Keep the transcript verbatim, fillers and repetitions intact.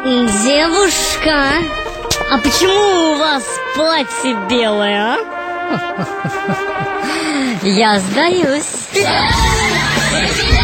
Девушка, а почему у вас платье белое, а? Я сдаюсь.